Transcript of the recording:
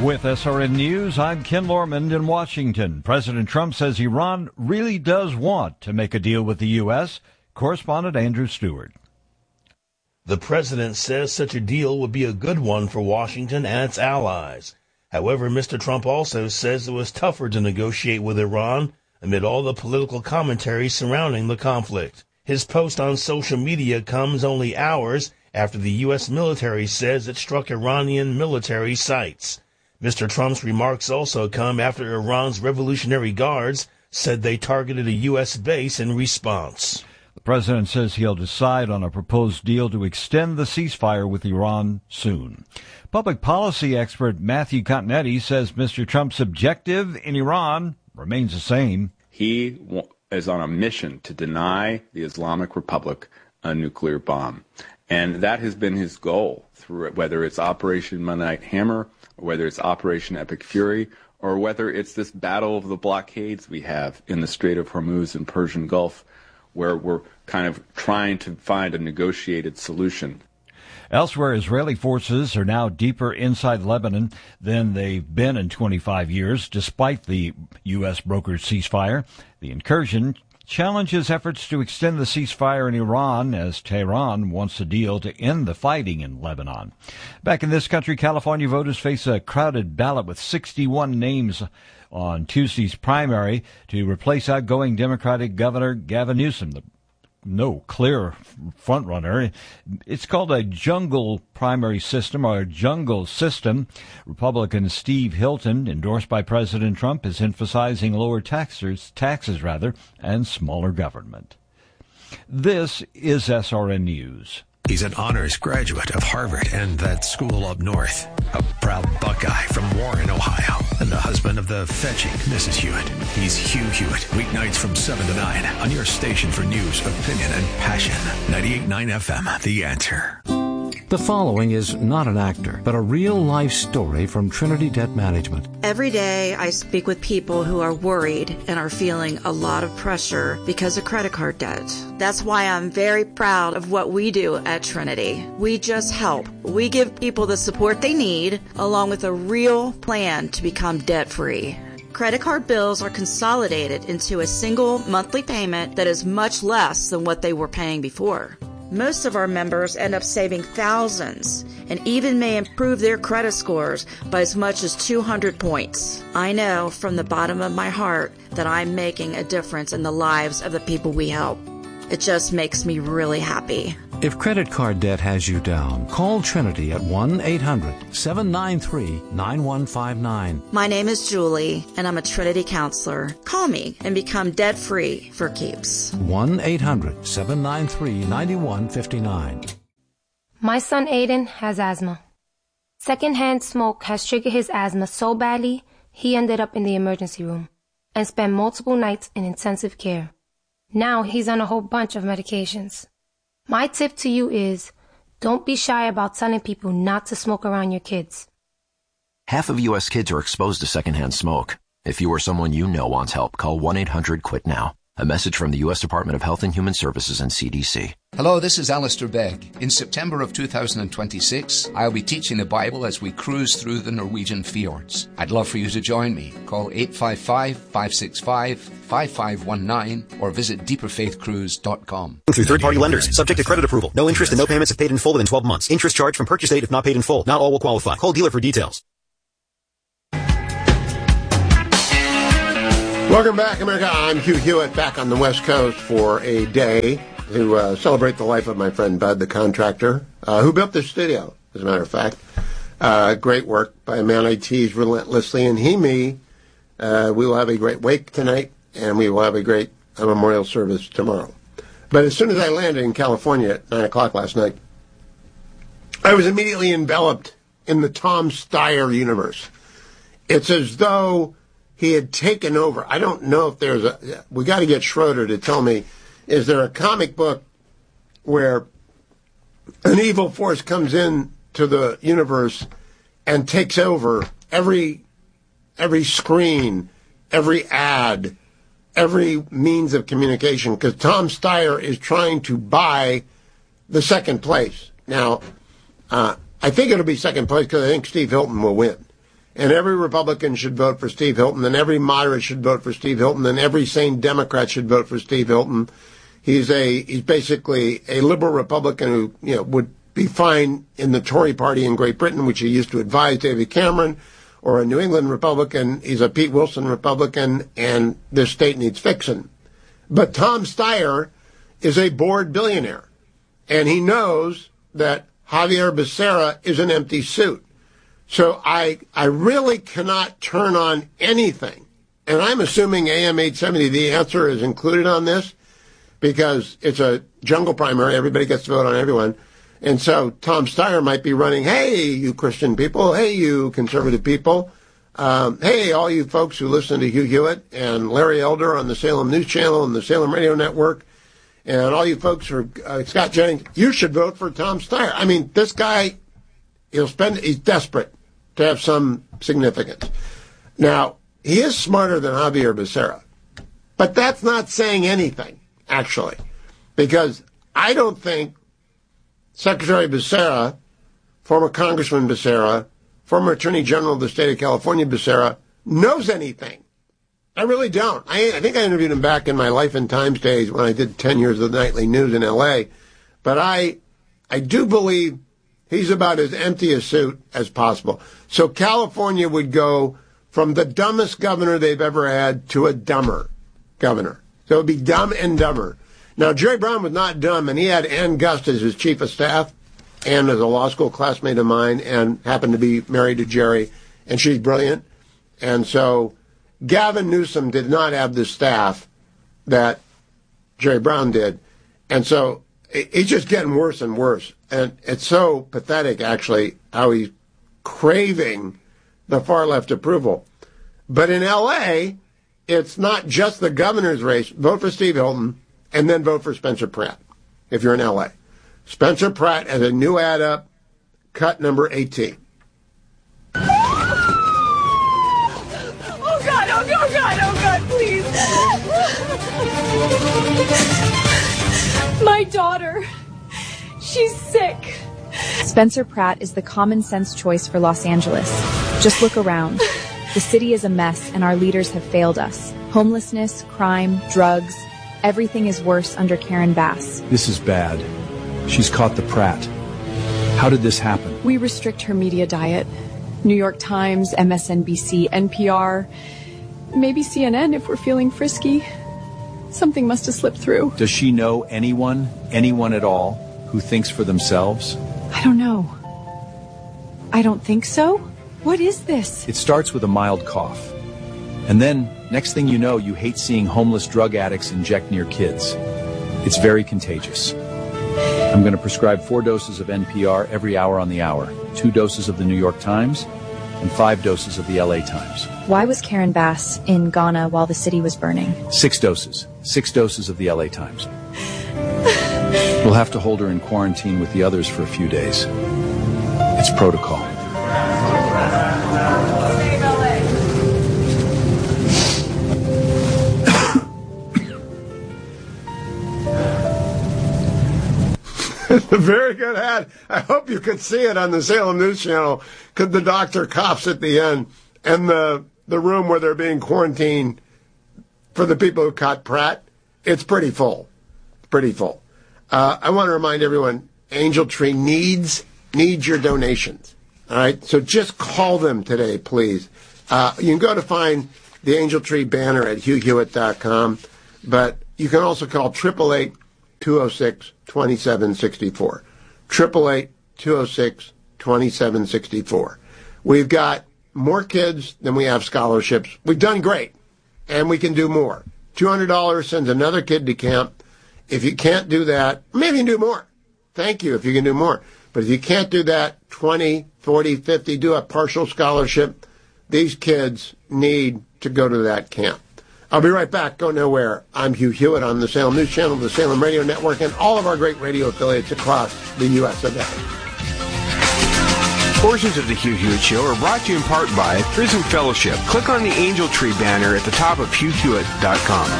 With SRN News, I'm Ken Lormand in Washington. President Trump says Iran really does want to make a deal with the U.S. Correspondent Andrew Stewart. The president says such a deal would be a good one for Washington and its allies. However, Mr. Trump also says it was tougher to negotiate with Iran amid all the political commentary surrounding the conflict. His post on social media comes only hours after the U.S. military says it struck Iranian military sites. Mr. Trump's remarks also come after Iran's Revolutionary Guards said they targeted a U.S. base in response. The president says he'll decide on a proposed deal to extend the ceasefire with Iran soon. Public policy expert Matthew Continetti says Mr. Trump's objective in Iran remains the same. He is on a mission to deny the Islamic Republic a nuclear bomb. And that has been his goal, through whether it's Operation Midnight Hammer, or whether it's Operation Epic Fury, or whether it's this battle of the blockades we have in the Strait of Hormuz and Persian Gulf, where we're kind of trying to find a negotiated solution. Elsewhere, Israeli forces are now deeper inside Lebanon than they've been in 25 years, despite the U.S. brokered ceasefire. The incursion challenges efforts to extend the ceasefire in Iran as Tehran wants a deal to end the fighting in Lebanon. Back in this country, California voters face a crowded ballot with 61 names on Tuesday's primary to replace outgoing Democratic Governor Gavin Newsom, no clear frontrunner. It's called a jungle primary system, or a jungle system. Republican Steve Hilton, endorsed by President Trump, is emphasizing lower taxes, and smaller government. This is SRN News. He's an honors graduate of Harvard and that school up north. A proud Buckeye from Warren, Ohio. And the husband of the fetching Mrs. Hewitt. He's Hugh Hewitt. Weeknights from 7 to 9 on your station for news, opinion, and passion. 98.9 FM, The Answer. The following is not an actor, but a real-life story from Trinity Debt Management. Every day I speak with people who are worried and are feeling a lot of pressure because of credit card debt. That's why I'm very proud of what we do at Trinity. We just help. We give people the support they need, along with a real plan to become debt-free. Credit card bills are consolidated into a single monthly payment that is much less than what they were paying before. Most of our members end up saving thousands and even may improve their credit scores by as much as 200 points. I know from the bottom of my heart that I'm making a difference in the lives of the people we help. It just makes me really happy. If credit card debt has you down, call Trinity at 1-800-793-9159. My name is Julie, and I'm a Trinity counselor. Call me and become debt-free for keeps. 1-800-793-9159. My son Aiden has asthma. Secondhand smoke has triggered his asthma so badly, he ended up in the emergency room and spent multiple nights in intensive care. Now he's on a whole bunch of medications. My tip to you is, don't be shy about telling people not to smoke around your kids. Half of U.S. kids are exposed to secondhand smoke. If you or someone you know wants help, call 1-800-QUIT-NOW. A message from the U.S. Department of Health and Human Services and CDC. Hello, this is Alistair Begg. In September of 2026, I'll be teaching the Bible as we cruise through the Norwegian fjords. I'd love for you to join me. Call 855-565-5519 or visit deeperfaithcruise.com. Through third-party lenders, subject to credit approval. No interest and no payments if paid in full within 12 months. Interest charged from purchase date if not paid in full. Not all will qualify. Call dealer for details. Welcome back, America. I'm Hugh Hewitt, back on the West Coast for a day to celebrate the life of my friend Bud, the contractor, who built this studio, as a matter of fact. Great work by a man I tease relentlessly. And me, we will have a great wake tonight, and we will have a great memorial service tomorrow. But as soon as I landed in California at 9 o'clock last night, I was immediately enveloped in the Tom Steyer universe. It's as though he had taken over. I don't know if there's we got to get Schroeder to tell me, is there a comic book where an evil force comes in to the universe and takes over every screen, every ad, every means of communication? Because Tom Steyer is trying to buy the second place. Now, I think it'll be second place because I think Steve Hilton will win. and every Republican should vote for Steve Hilton, and every moderate should vote for Steve Hilton, and every sane Democrat should vote for Steve Hilton. He's basically a liberal Republican who, would be fine in the Tory party in Great Britain, which he used to advise David Cameron, or a New England Republican. He's a Pete Wilson Republican, and this state needs fixing. But Tom Steyer is a bored billionaire, and he knows that Javier Becerra is an empty suit. So I really cannot turn on anything. And I'm assuming AM 870, the answer is included on this, because it's a jungle primary. Everybody gets to vote on everyone. And so Tom Steyer might be running, hey, you Christian people, hey, you conservative people, hey, all you folks who listen to Hugh Hewitt and Larry Elder on the Salem News Channel and the Salem Radio Network, and all you folks who are Scott Jennings, you should vote for Tom Steyer. I mean, this guy, he's desperate to have some significance. Now, he is smarter than Javier Becerra, but that's not saying anything, actually, because I don't think Secretary Becerra, former Congressman Becerra, former Attorney General of the state of California Becerra, knows anything. I really don't. I think I interviewed him back in my Life and Times days when I did 10 years of the nightly news in L.A., but I do believe he's about as empty a suit as possible. So California would go from the dumbest governor they've ever had to a dumber governor. So it would be dumb and dumber. Now, Jerry Brown was not dumb, and he had Ann Gust as his chief of staff. Ann is a law school classmate of mine and happened to be married to Jerry, and she's brilliant. And so Gavin Newsom did not have the staff that Jerry Brown did. And so it's just getting worse and worse. And it's so pathetic, actually, how he's craving the far left approval. But in L.A., it's not just the governor's race. Vote for Steve Hilton and then vote for Spencer Pratt if you're in L.A. Spencer Pratt has a new ad up, cut number 18. Oh, God, oh, God, oh, God, please. My daughter, she's sick. Spencer Pratt is the common sense choice for Los Angeles. Just look around. The city is a mess, and our leaders have failed us. Homelessness, crime, drugs, everything is worse under Karen Bass. This is bad. She's caught the Pratt. How did this happen? We restrict her media diet. New York Times, MSNBC, NPR, maybe CNN if we're feeling frisky. Something must have slipped through. Does she know anyone at all, who thinks for themselves? I don't know. I don't think so. What is this? It starts with a mild cough. And then, next thing you know, you hate seeing homeless drug addicts inject near kids. It's very contagious. I'm going to prescribe 4 doses of NPR every hour on the hour, 2 doses of the New York Times, and 5 doses of the LA Times. Why was Karen Bass in Ghana while the city was burning? 6 doses. 6 doses of the LA Times. We'll have to hold her in quarantine with the others for a few days. It's protocol. It's a very good ad. I hope you could see it on the Salem News Channel, because the doctor coughs at the end, and the room where they're being quarantined for the people who caught Pratt, it's pretty full. Pretty full. I want to remind everyone, Angel Tree needs your donations. All right? So just call them today, please. You can go to find the Angel Tree banner at HughHewitt.com, but you can also call 888-206-2764. 888-206-2764. We've got more kids than we have scholarships. We've done great, and we can do more. $200 sends another kid to camp. If you can't do that, maybe you can do more. Thank you if you can do more. But if you can't do that, 20, 40, 50, do a partial scholarship. These kids need to go to that camp. I'll be right back. Go nowhere. I'm Hugh Hewitt on the Salem News Channel, the Salem Radio Network, and all of our great radio affiliates across the U.S. of A. Portions of the Hugh Hewitt Show are brought to you in part by Prison Fellowship. Click on the Angel Tree banner at the top of HughHewitt.com.